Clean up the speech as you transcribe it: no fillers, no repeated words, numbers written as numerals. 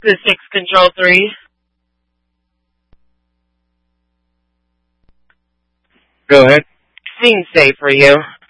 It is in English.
The 6 Control 3. Go ahead. Seems safe for you.